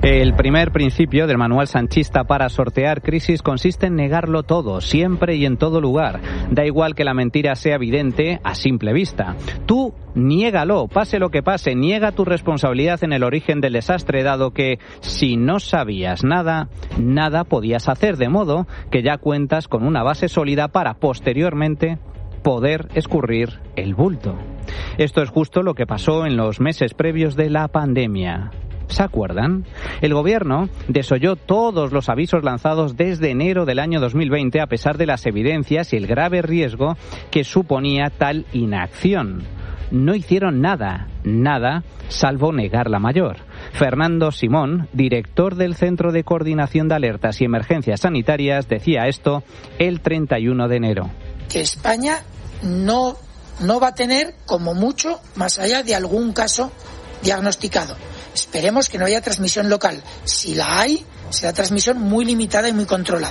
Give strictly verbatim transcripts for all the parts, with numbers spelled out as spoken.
El primer principio del manual sanchista para sortear crisis consiste en negarlo todo, siempre y en todo lugar. Da igual que la mentira sea evidente a simple vista. Tú niégalo, pase lo que pase, niega tu responsabilidad en el origen del desastre, dado que si no sabías nada, nada podías hacer, de modo que ya cuentas con una base sólida para posteriormente poder escurrir el bulto. Esto es justo lo que pasó en los meses previos de la pandemia. ¿Se acuerdan? El gobierno desoyó todos los avisos lanzados desde enero del año dos mil veinte a pesar de las evidencias y el grave riesgo que suponía tal inacción. No hicieron nada, nada, salvo negar la mayor. Fernando Simón, director del Centro de Coordinación de Alertas y Emergencias Sanitarias, decía esto el treinta y uno de enero. Que España no, no va a tener, como mucho, más allá de algún caso diagnosticado. Esperemos que no haya transmisión local. Si la hay, será transmisión muy limitada y muy controlada.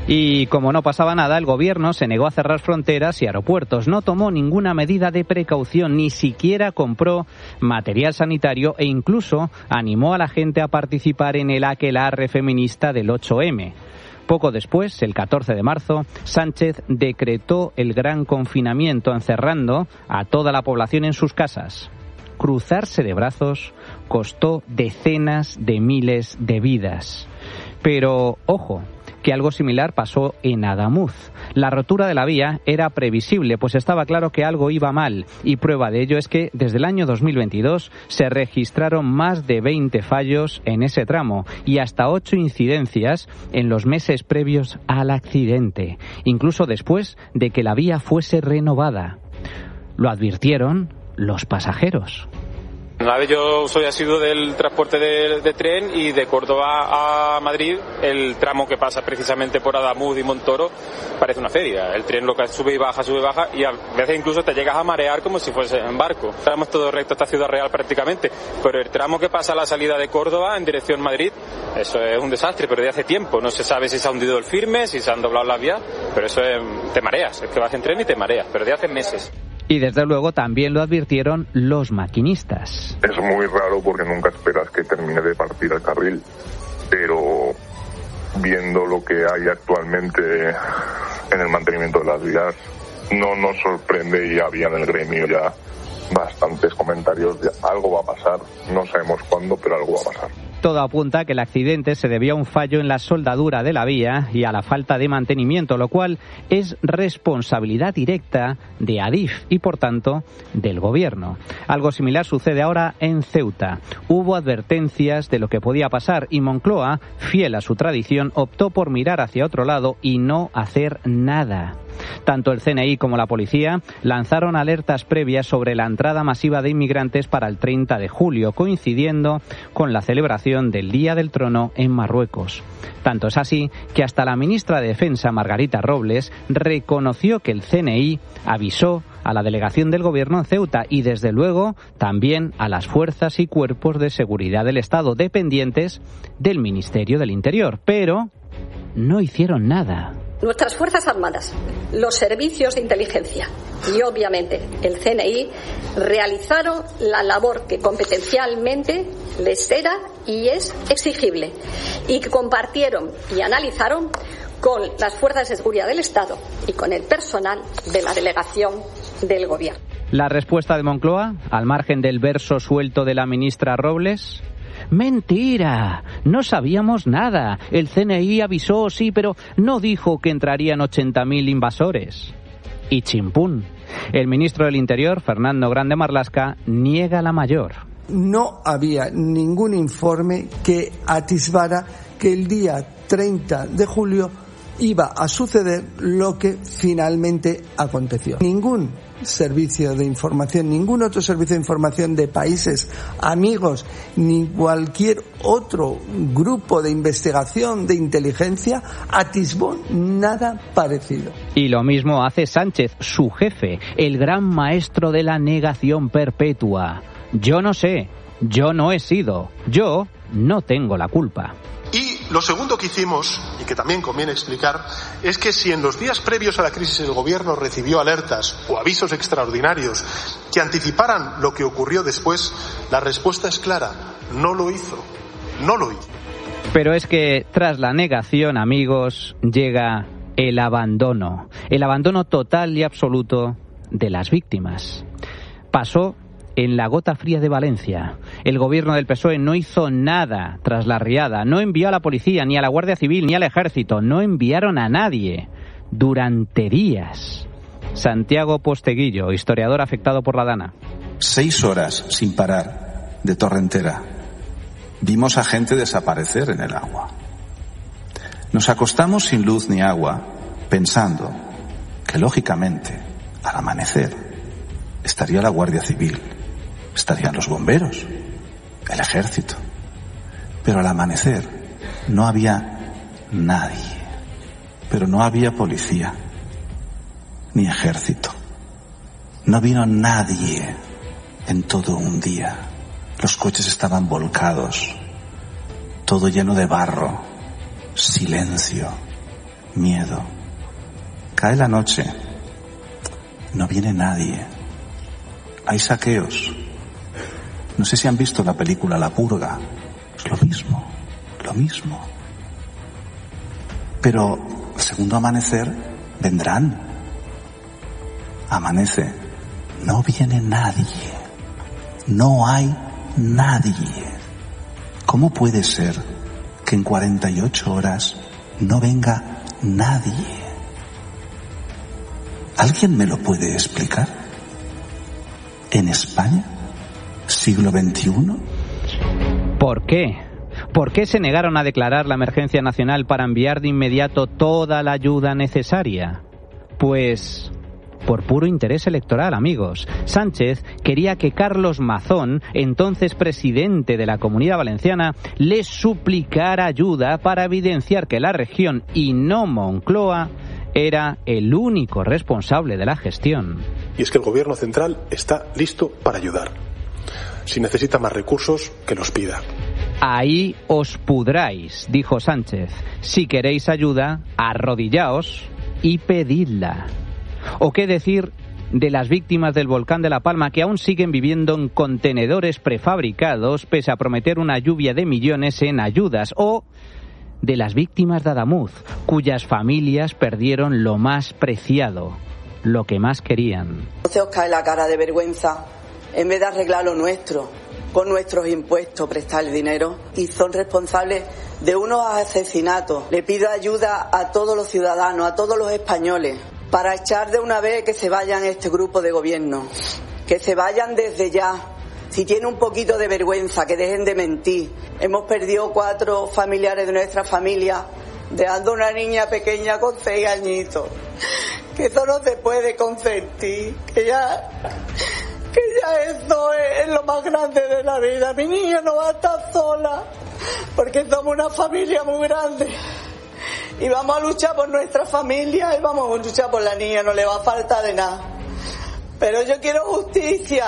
Y como no pasaba nada, el gobierno se negó a cerrar fronteras y aeropuertos. No tomó ninguna medida de precaución, ni siquiera compró material sanitario e incluso animó a la gente a participar en el aquelarre feminista del ocho eme. Poco después, el catorce de marzo, Sánchez decretó el gran confinamiento, encerrando a toda la población en sus casas. Cruzarse de brazos costó decenas de miles de vidas. Pero, ojo, que algo similar pasó en Adamuz. La rotura de la vía era previsible, pues estaba claro que algo iba mal, y prueba de ello es que desde el año dos mil veintidós se registraron más de veinte fallos en ese tramo y hasta ocho incidencias en los meses previos al accidente, incluso después de que la vía fuese renovada. Lo advirtieron los pasajeros. Una vez yo soy asiduo del transporte de, de tren y de Córdoba a Madrid, el tramo que pasa precisamente por Adamuz y Montoro parece una feria. El tren lo que sube y baja, sube y baja y a veces incluso te llegas a marear como si fuese en barco. Estamos todo recto hasta Ciudad Real prácticamente, pero el tramo que pasa a la salida de Córdoba en dirección Madrid, eso es un desastre, pero de hace tiempo. No se sabe si se ha hundido el firme, si se han doblado las vías, pero eso es, te mareas, es que vas en tren y te mareas, pero de hace meses. Y desde luego también lo advirtieron los maquinistas. Es muy raro porque nunca esperas que termine de partir el carril, pero viendo lo que hay actualmente en el mantenimiento de las vías, no nos sorprende y había en el gremio ya bastantes comentarios de algo va a pasar, no sabemos cuándo, pero algo va a pasar. Todo apunta a que el accidente se debió a un fallo en la soldadura de la vía y a la falta de mantenimiento, lo cual es responsabilidad directa de Adif y, por tanto, del gobierno. Algo similar sucede ahora en Ceuta. Hubo advertencias de lo que podía pasar y Moncloa, fiel a su tradición, optó por mirar hacia otro lado y no hacer nada. Tanto el ce ene i como la policía lanzaron alertas previas sobre la entrada masiva de inmigrantes para el treinta de julio, coincidiendo con la celebración del Día del Trono en Marruecos. Tanto es así que hasta la ministra de Defensa, Margarita Robles, reconoció que el ce ene i avisó a la delegación del gobierno en Ceuta y, desde luego, también a las fuerzas y cuerpos de seguridad del Estado dependientes del Ministerio del Interior, pero no hicieron nada. Nuestras Fuerzas Armadas, los servicios de inteligencia y, obviamente, el ce ene i realizaron la labor que competencialmente les era y es exigible y que compartieron y analizaron con las fuerzas de seguridad del Estado y con el personal de la delegación del Gobierno. La respuesta de Moncloa, al margen del verso suelto de la ministra Robles: ¡mentira! No sabíamos nada. El ce ene i avisó, sí, pero no dijo que entrarían ochenta mil invasores. Y chimpún. El ministro del Interior, Fernando Grande Marlaska, niega la mayor. No había ningún informe que atisbara que el día treinta de julio iba a suceder lo que finalmente aconteció. Ningún servicio de información, ningún otro servicio de información de países amigos, ni cualquier otro grupo de investigación de inteligencia atisbó nada parecido. Y lo mismo hace Sánchez, su jefe, el gran maestro de la negación perpetua. Yo no sé, yo no he sido, yo no tengo la culpa. Y lo segundo que hicimos, y que también conviene explicar, es que si en los días previos a la crisis el Gobierno recibió alertas o avisos extraordinarios que anticiparan lo que ocurrió después, la respuesta es clara: no lo hizo, no lo hizo. Pero es que tras la negación, amigos, llega el abandono. El abandono total y absoluto de las víctimas. Pasó en la Gota Fría de Valencia. El gobierno del P S O E no hizo nada tras la riada. No envió a la policía, ni a la Guardia Civil, ni al Ejército. No enviaron a nadie durante días. Santiago Posteguillo, historiador afectado por la Dana. Seis horas sin parar de Torrentera. Vimos a gente desaparecer en el agua. Nos acostamos sin luz ni agua, pensando que, lógicamente, al amanecer, estaría la Guardia Civil, estarían los bomberos, el Ejército. Pero al amanecer no había nadie. Pero no había policía, ni Ejército. No vino nadie en todo un día. Los coches estaban volcados, todo lleno de barro, silencio, miedo. Cae la noche, no viene nadie. Hay saqueos. No sé si han visto la película La Purga. Es lo mismo, lo mismo. Pero el segundo amanecer vendrán. Amanece, no viene nadie. No hay nadie. ¿Cómo puede ser que en cuarenta y ocho horas no venga nadie? ¿Alguien me lo puede explicar? ¿En España? ¿Siglo veintiuno? ¿Por qué? ¿Por qué se negaron a declarar la emergencia nacional para enviar de inmediato toda la ayuda necesaria? Pues por puro interés electoral, amigos. Sánchez quería que Carlos Mazón, entonces presidente de la Comunidad Valenciana, le suplicara ayuda para evidenciar que la región, y no Moncloa, era el único responsable de la gestión. Y es que el gobierno central está listo para ayudar. Si necesita más recursos, que los pida. Ahí os pudráis, dijo Sánchez. Si queréis ayuda, arrodillaos y pedidla. ¿O qué decir de las víctimas del volcán de La Palma, que aún siguen viviendo en contenedores prefabricados pese a prometer una lluvia de millones en ayudas? ¿O de las víctimas de Adamuz, cuyas familias perdieron lo más preciado, lo que más querían? Se os cae la cara de vergüenza. En vez de arreglar lo nuestro, con nuestros impuestos, prestar el dinero, y son responsables de unos asesinatos. Le pido ayuda a todos los ciudadanos, a todos los españoles, para echar de una vez que se vayan este grupo de gobierno, que se vayan desde ya. Si tienen un poquito de vergüenza, que dejen de mentir. Hemos perdido cuatro familiares de nuestra familia, dejando una niña pequeña con seis añitos. Que eso no se puede consentir, que ya, que ya esto es, es lo más grande de la vida. Mi niña no va a estar sola, porque somos una familia muy grande. Y vamos a luchar por nuestra familia y vamos a luchar por la niña, no le va a faltar de nada. Pero yo quiero justicia.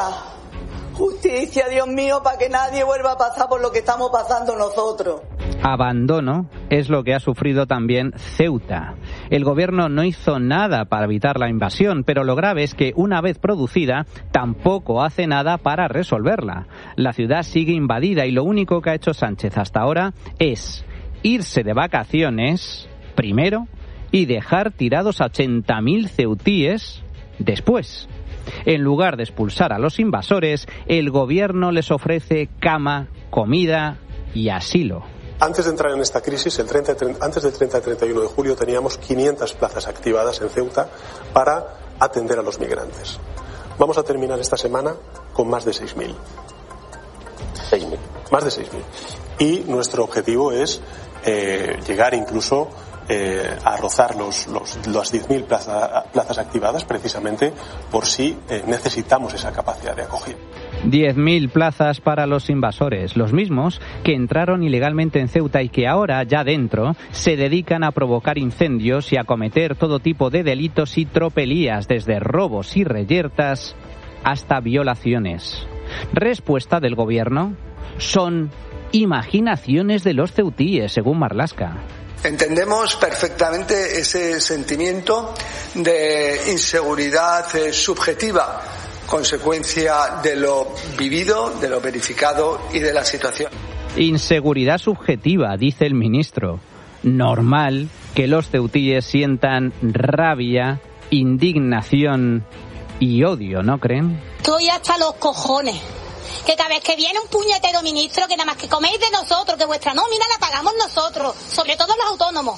Justicia, Dios mío, para que nadie vuelva a pasar por lo que estamos pasando nosotros. Abandono es lo que ha sufrido también Ceuta. El gobierno no hizo nada para evitar la invasión, pero lo grave es que una vez producida, tampoco hace nada para resolverla. La ciudad sigue invadida y lo único que ha hecho Sánchez hasta ahora es irse de vacaciones, primero, y dejar tirados a ochenta mil ceutíes después. En lugar de expulsar a los invasores, el gobierno les ofrece cama, comida y asilo. Antes de entrar en esta crisis, el treinta, antes del treinta y treinta y uno de julio, teníamos quinientas plazas activadas en Ceuta para atender a los migrantes. Vamos a terminar esta semana con más de seis mil. seis mil. Más de seis mil. Y nuestro objetivo es eh, llegar incluso eh, a rozar los, los, las diez mil plaza, plazas activadas, precisamente por si eh, necesitamos esa capacidad de acogida. diez mil plazas para los invasores, los mismos que entraron ilegalmente en Ceuta y que ahora, ya dentro, se dedican a provocar incendios y a cometer todo tipo de delitos y tropelías, desde robos y reyertas hasta violaciones. Respuesta del gobierno: son imaginaciones de los ceutíes, según Marlaska. Entendemos perfectamente ese sentimiento de inseguridad eh, subjetiva, consecuencia de lo vivido, de lo verificado y de la situación. Inseguridad subjetiva, dice el ministro. Normal que los ceutíes sientan rabia, indignación y odio, ¿no creen? Estoy hasta los cojones. Que cada vez que viene un puñetero ministro, que nada más que coméis de nosotros, que vuestra nómina la pagamos nosotros, sobre todo los autónomos.